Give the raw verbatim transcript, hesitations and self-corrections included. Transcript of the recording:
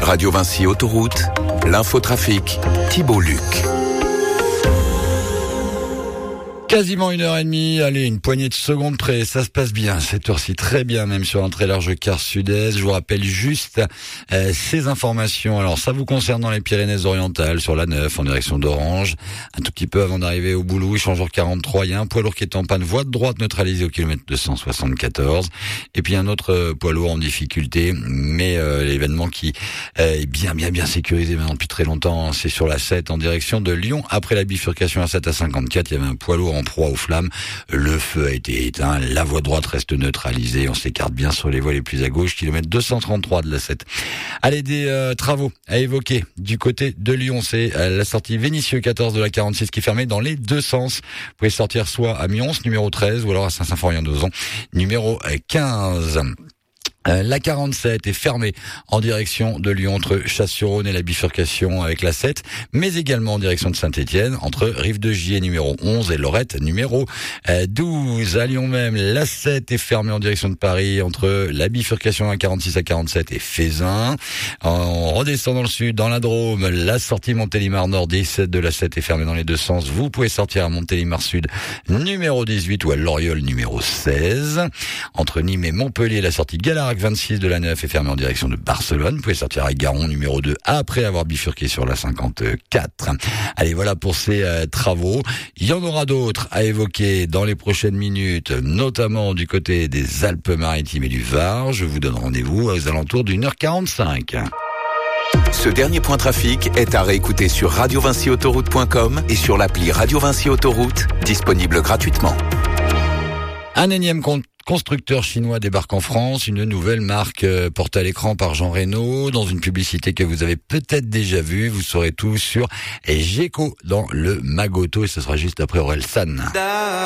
Radio Vinci Autoroute, l'infotrafic, Thibault Luc. Quasiment une heure et demie, allez, une poignée de secondes près, ça se passe bien, cette heure-ci très bien, même sur un très large quart sud-est. Je vous rappelle juste euh, ces informations. Alors ça vous concerne dans les Pyrénées-Orientales, sur la neuf, en direction d'Orange, un tout petit peu avant d'arriver au Boulou, échangeur quarante-trois, il y a un poids lourd qui est en panne, voie de droite neutralisée au kilomètre deux cent soixante-quatorze, et puis un autre euh, poids lourd en difficulté, mais euh, l'événement qui euh, est bien, bien, bien sécurisé maintenant depuis très longtemps, c'est sur la sept en direction de Lyon. Après la bifurcation à sept à cinquante-quatre, il y avait un poids lourd en proie aux flammes, le feu a été éteint, la voie droite reste neutralisée, on s'écarte bien sur les voies les plus à gauche, kilomètre deux cent trente-trois de la sept. Allez, des euh, travaux à évoquer du côté de Lyon, c'est euh, la sortie Vénissieux quatorze de la quarante-six qui est fermée dans les deux sens. Vous pouvez sortir soit à Mions, numéro treize, ou alors à Saint-Symphorien-d'Ozon, numéro quinze. La quarante-sept est fermée en direction de Lyon entre Chasse-sur-Rhône et la bifurcation avec la sept, mais également en direction de Saint-Étienne entre Rive-de-Gier numéro onze et Lorette numéro douze. À Lyon même, la sept est fermée en direction de Paris entre la bifurcation à quarante-six à quarante-sept et Fézin. En redescendant dans le sud, dans la Drôme, la sortie Montélimar Nord dix-sept de la sept est fermée dans les deux sens. Vous pouvez sortir à Montélimar Sud numéro dix-huit ou à Loriol numéro seize. Entre Nîmes et Montpellier, la sortie Galarac vingt-six de la neuf est fermée en direction de Barcelone. Vous pouvez sortir à Garon numéro deux après avoir bifurqué sur la cinquante-quatre. Allez, voilà pour ces euh, travaux. Il y en aura d'autres à évoquer dans les prochaines minutes, notamment du côté des Alpes-Maritimes et du Var. Je vous donne rendez-vous aux alentours d'une heure quarante-cinq. Ce dernier point trafic est à réécouter sur radio vinci autoroute point com et sur l'appli Radio Vinci Autoroute, disponible gratuitement. Un énième compte constructeur chinois débarque en France, une nouvelle marque euh, portée à l'écran par Jean Reno dans une publicité que vous avez peut-être déjà vue. Vous saurez tout sur Geco dans le Magoto et ce sera juste après Orelsan.